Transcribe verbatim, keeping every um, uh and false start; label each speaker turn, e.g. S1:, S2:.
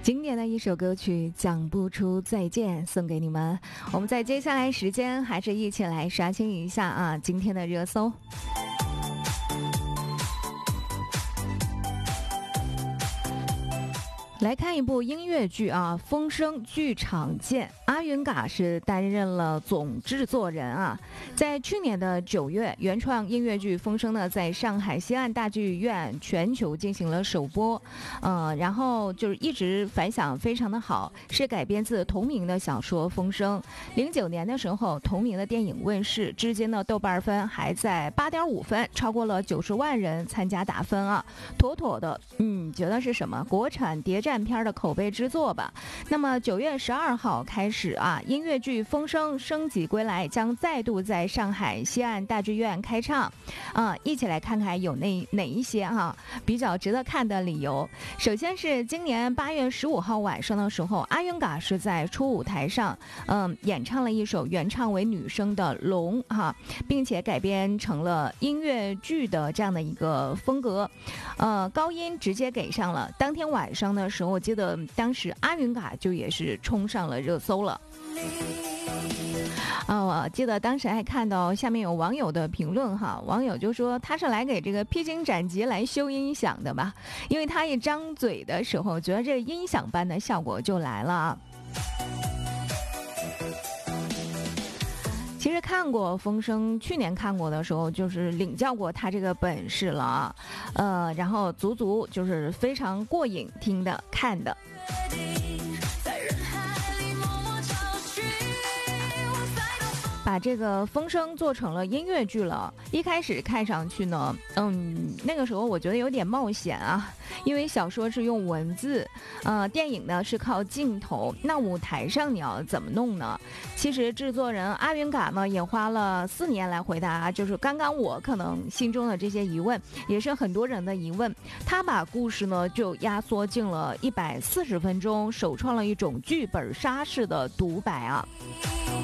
S1: 经典的一首歌曲《讲不出再见》送给你们。我们在接下来时间还是一起来刷新一下啊今天的热搜。来看一部音乐剧啊，《风声剧场见》，阿云嘎是担任了总制作人啊。在去年的九月，原创音乐剧《风声》呢，在上海西岸大剧院全球进行了首播，呃，然后就是一直反响非常的好，是改编自同名的小说《风声》。零九年的时候，同名的电影问世，至今的豆瓣分还在八点五分，超过了九十万人参加打分啊，妥妥的，嗯，觉得是什么国产谍战片的口碑之作吧。那么九月十二号开始啊，音乐剧《风声》升级归来，将再度在上海西岸大剧院开唱啊，一起来看看有哪哪一些哈、啊、比较值得看的理由。首先是今年八月十五号晚上的时候，阿云嘎是在初舞台上嗯演唱了一首原唱为女生的《龙》哈、啊，并且改编成了音乐剧的这样的一个风格，呃，高音直接给上了。当天晚上的时候，我记得当时阿云嘎就也是冲上了热搜了。啊，我记得当时还看到下面有网友的评论哈，网友就说他是来给这个披荆斩棘来修音响的吧，因为他一张嘴的时候，觉得这音响般的效果就来了。其实看过《风声》，去年看过的时候，就是领教过他这个本事了，呃，然后足足就是非常过瘾，听的看的。把这个《风声》做成了音乐剧了，一开始看上去呢，嗯，那个时候我觉得有点冒险啊，因为小说是用文字，呃，电影呢是靠镜头，那舞台上你要怎么弄呢？其实制作人阿云嘎呢也花了四年来回答，就是刚刚我可能心中的这些疑问，也是很多人的疑问。他把故事呢就压缩进了一百四十分钟，首创了一种剧本杀式的独白啊。